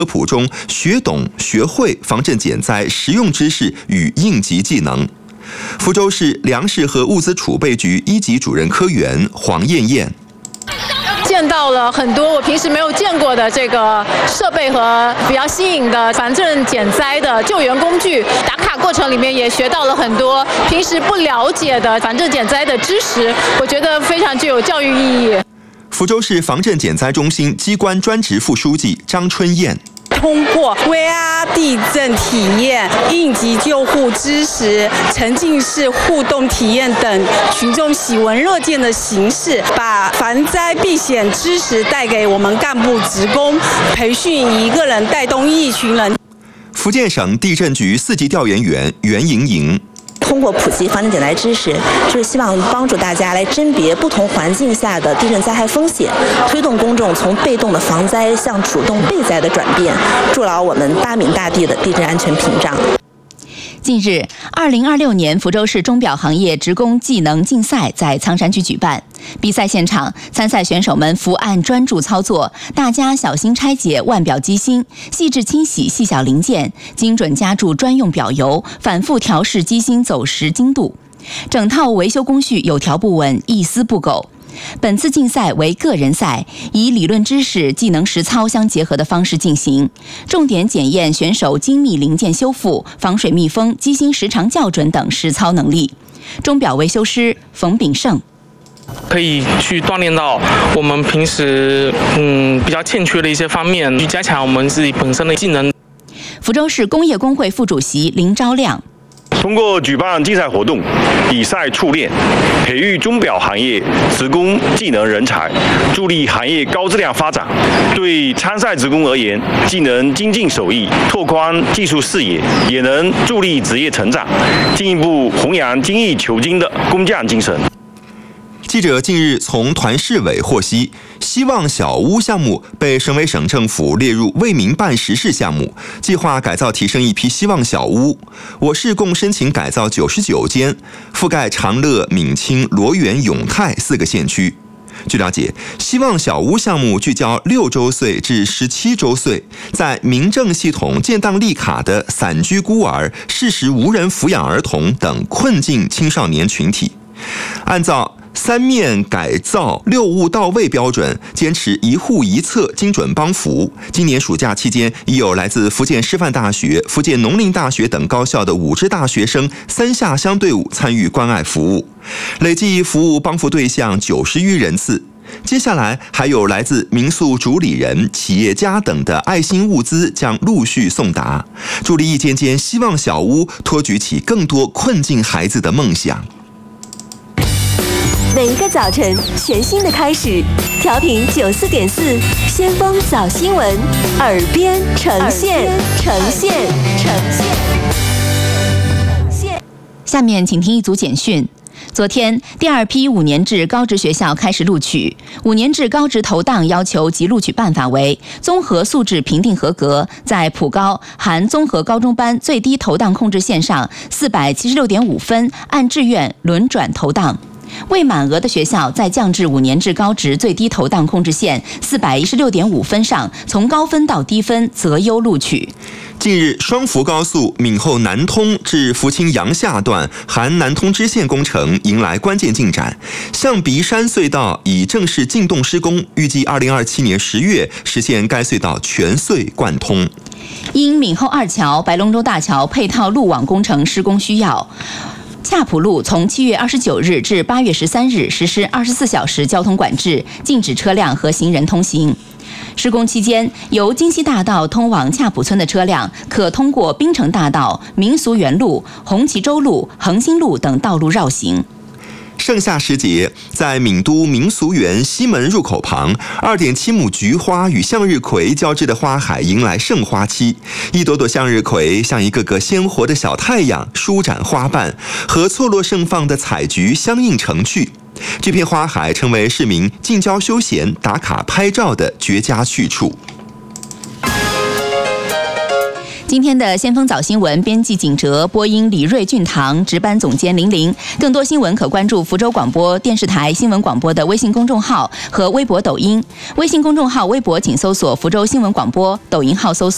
科普中学懂学会防震减灾实用知识与应急技能。福州市粮食和物资储备局1级主任科员黄艳艳。 见到了很多我平时没有见过的这个设备和比较新颖的防震减灾的救援工具。打卡过程里面也学到了很多平时不了解的防震减灾的知识，我觉得非常具有教育意义。 福州市防震减灾中心机关专职副书记张春燕。 通过 VR 地震体验、应急救护知识、沉浸式互动体验等群众喜闻乐见的形式，把防灾避险知识带给我们干部职工，培训一个人带动一群人。 福建省地震局4级调研员袁莹莹。 通过普及防震减灾知识，就是希望帮助大家来甄别不同环境下的地震灾害风险，推动公众从被动的防灾向主动备灾的转变，筑牢我们大闽大地的地震安全屏障。 近日，2026年福州市钟表行业职工技能竞赛在苍山区举办。比赛现场，参赛选手们伏案专注操作，大家小心拆解腕表机芯，细致清洗细小零件，精准加注专用表油，反复调试机芯走时精度。整套维修工序有条不紊，一丝不苟。本次竞赛为个人赛，以理论知识、技能实操相结合的方式进行，重点检验选手精密零件修复、防水密封、机芯时长校准等实操能力。钟表维修师冯炳胜。 可以去锻炼到我们平时比较欠缺的一些方面，去加强我们自己本身的技能。 福州市工业工会副主席林昭亮。 通过举办竞赛活动、比赛销炼，培育钟表行业职工技能人才，助力行业高质量发展。对参赛职工而言，既能精进手艺、拓宽技术视野，也能助力职业成长，进一步弘扬精益求精的工匠精神。 记者近日从团市委获悉，希望小屋项目被省委省政府列入为民办实事项目，计划改造提升一批希望小屋。我市共申请改造99间，覆盖长乐、闽清、罗源、永泰4个县区。据了解，希望小屋项目聚焦6周岁至17周岁，在民政系统建档立卡的散居孤儿、适时无人抚养儿童等困境青少年群体，按照3面改造6物到位标准，坚持1户1策精准帮扶。今年暑假期间，已有来自福建师范大学、福建农林大学等高校的5支大学生3下乡队伍参与关爱服务，累计服务帮扶对象90余人次。接下来还有来自民宿主理人、企业家等的爱心物资将陆续送达，助力一间间希望小屋托举起更多困境孩子的梦想。 每一个早晨，全新的开始。调频94.4，先锋早新闻，耳边呈现。 下面请听一组简讯。昨天，第2批5年制高职学校开始录取。5年制高职投档要求及录取办法为：综合素质评定合格，在普高含综合高中班最低投档控制线上476.5分，按志愿轮转投档。未满额的学校在降至5年制高职最低投档控制线416.5分上，从高分到低分择优录取。 近日，双福高速闽后南通至福清阳夏段含南通支线工程迎来关键进展，象鼻山隧道已正式进洞施工，预计2027年10月实现该隧道全隧贯通。 因闽后2桥、白龙洲大桥配套路网工程施工需要，恰浦路从7月29日至8月13日实施24小时交通管制，禁止车辆和行人通行。施工期间，由金溪大道通往恰浦村的车辆可通过滨城大道、民俗园路、红旗洲路、恒兴路等道路绕行。 盛夏时节，在闽都民俗园西门入口旁，2.7亩菊花与向日葵交织的花海迎来盛花期。一朵朵向日葵像一个个鲜活的小太阳，舒展花瓣，和错落盛放的彩菊相映成趣。这片花海成为市民近郊休闲、打卡拍照的绝佳去处。 今天的先锋早新闻，编辑景哲，播音李瑞、俊堂，值班总监玲玲。更多新闻可关注福州广播电视台新闻广播的微信公众号和微博、抖音。微信公众号、微博请搜索福州新闻广播，抖音号搜索